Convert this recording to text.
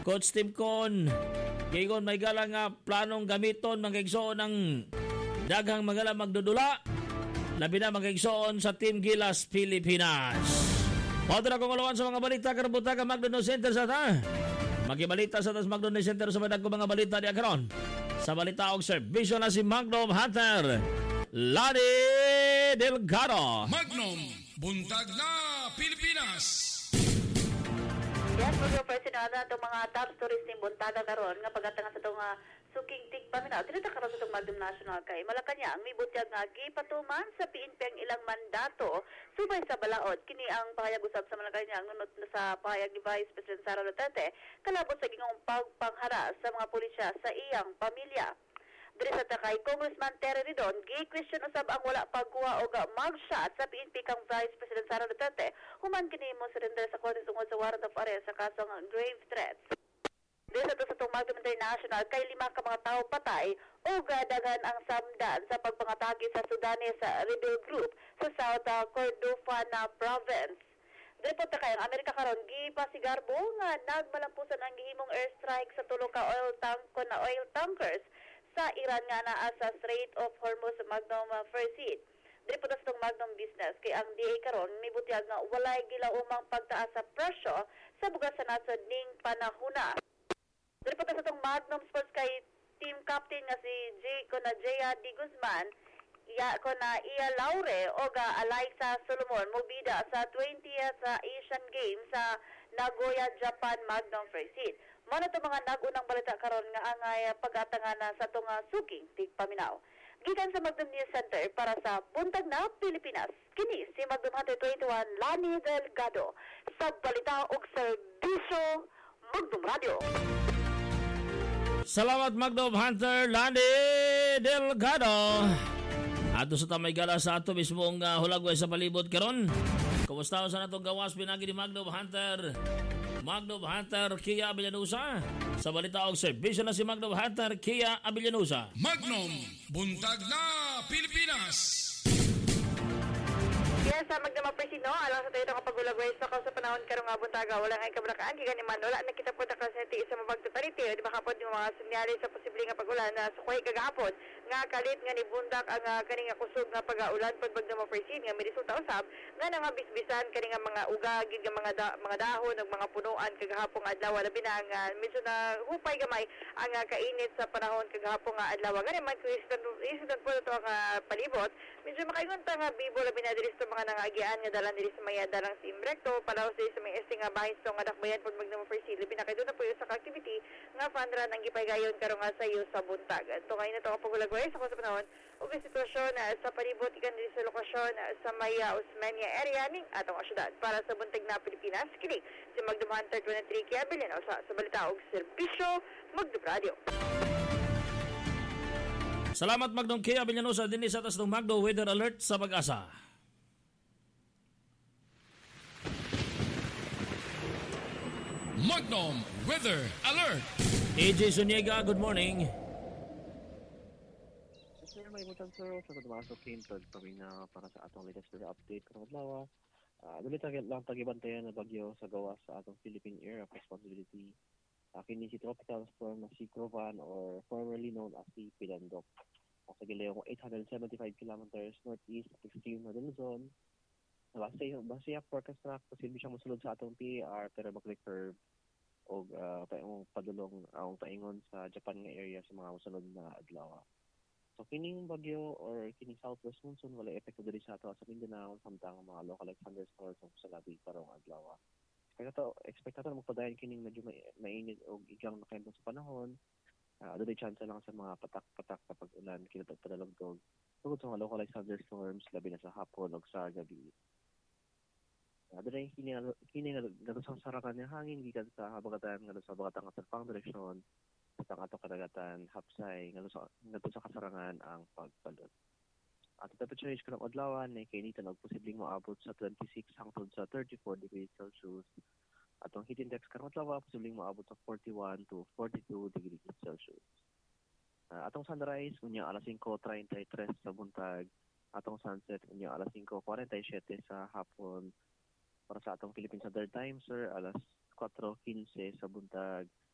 Coach Tim Con, gigon may gala nga planong gamiton magigsoon ng daghang magala magdudula. Labi na magigsoon sa Team Gilas Pilipinas. Pato na kong alawan sa mga balita karabuta ka McDonald's Center sa ta. Magibalita sa tas McDonald's Center sa madag ko mga balita di akaron. Sa balita og serbisyo na si Magnum Hunter Lani Delgado. Magnum, buntag na Pilipinas. Yan, mag-presinada itong mga top stories ng buntaga karon nga pagkatanga sa itong suking tigpaminaw. Tinita karon sa itong Magnum National kay Malacanang may butyag nga gipatuman sa PNP ang ilang mandato subay sa balaod. Kini ang pahayag usab sa Malacanang nunod sa pahayag ni Vice President Sara Duterte kalabot sa gingong pagpanghara sa mga pulisya sa iyang pamilya. Diri sa takay, Congressman Terry Ridon, gi-question usab ang wala pagkuha og mugshot sa PNP kang Vice President Sara Duterte human kini mo surrender sa korte tungod sa warrant of arrest sa kasong grave threats. Diri sa itong Magnum International, kay 5 ka mga tao patay o gadagan ang samdan sa pagpangatake sa Sudanese rebel group sa South Kordofan Province. Diri po takay, ang Amerika karon gipasigarbo nga nagmalampusan ang gihimong airstrike sa tulo ka oil tankers sa Iran nga naa sa Strait of Hormuz Magnum First Hit. Diri po sa itong Magnum Business kay ang DA karon mibutyag nga walay gilaumang pagtaas sa presyo sa bugas sa nasod ning panahuna. Diri po sa itong Magnum Sports kay team captain nga si Jaya D. Guzman, Iya Laure o Alaysa Solomon mobida sa 20th Asian Games sa Nagoya, Japan Magnum First Hit. Mano to mga nagunang balita karon nga angay pag-atangan sa itong suking tigpaminaw. Gikan sa Magnum News Center para sa Buntag na Pilipinas. Kini si Magnum Hunter 21 Lani Delgado sa balita og serbisyo Magnum Radio. Salamat Magnum Hunter Lani Delgado. Ato sa tamay gala sa ato mismong hulagway sa palibot karon. Kumusta sa natong gawas pinagi ni Magnum Hunter Kia Abillanusa. Sa balita og serbisyo na si Magnum Hunter Kia Abillanusa. Magnum, buntag na Pilipinas. Yes, sa Magnum Presino, alang sa tayo kapagulagway sa panahon karong buntaga, walang ay kabrakaan, gigan ni Manol, nakita po ta kasi sa mabagtutariti, di ba kapod yung mga sunyali sa posibleng pagulan na sukuhay kagahapon, nga kalit nga ni bundak ang kaning kusog nga pag-aulan pag Magnum Presino, nga may resulta usab, nga nga bisbisan kaning mga ugag, mga dahon, ng mga punuan kagahapon adlaw, labi na nga medyo na hupay gamay ang kainit sa panahon kagahapon nga adlaw. Nga naman, kung po ito ang palibot, medyo makaingon ta nga bibo labi na diri sa mga nangagian nga dalan diri sa may dalang si Imbrecto palaw sa may esting nga bahin sa nga dakbayan pag Magnum First Hit labi na kay doon na po yung sa activity nga fundraan ang gipaygayon karon nga sa iyo sa buntag. Ito ngayon na ito kapagulagway sa kung sa panahon ug sitwasyon sa palibot ikan diri sa lokasyon sa may Osmeña area ning atong syudad para sa buntag na Pilipinas. Kini si Magnum Hunter 23 Kia Abillanusa sa balita og serbisyo Magnum Radio. Salamat Magnum Kia Abillanusa dinhi sa atas ng Magno Weather Alert sa Pag-asa. Magnum Weather Alert. AJ Zuniga, good morning. Sir, may butang sir sa tumasok kintod kami na para sa atong latest weather update karong adlaw. Dili lang tagibantayan na bagyo sa gawas sa atong Philippine Area of Responsibility. Kini si tropical storm na si Crovan or formerly known as si Pilandok. Sa gilayong 875 kilometers northeast of extreme northern Luzon. Base forecast track, posible siyang masulod sa atong PAR pero mag-recurve o padulong ang paingon sa Japan nga area sa mga masunod na adlaw. So kining bagyo or kining southwest monsoon wala epekto diri sa ato sa Mindanao samtang mga localized thunderstorms sa labi karong adlaw. Expect nato magpadayon kining medyo mainit o igang nakaimbong sa panahon. Doon chance lang sa mga patak-patak kapag ulan kinatag padalagdog. Tungod sa mga localized thunderstorms labi na sa hapon o sa gabi. Doon kini nalusang sarakan ng hangin gikan sa habagatan nga sa habagatang katapang direksyon at ang ato kadagatan hapsay nga sa kasarangan ang pagbalot. At ang temperature range karong adlaw na kainitan og posibleng moabot sa 26 hangtod sa 34 degrees Celsius. At ang heat index karong adlaw posibleng moabot sa 41 to 42 degrees Celsius. Atong sunrise unya alas 5:33 sa buntag, atong sunset unya alas 5:47 sa hapon. Para sa atong Philippine Standard Time, sir, alas 4:15 sa buntag,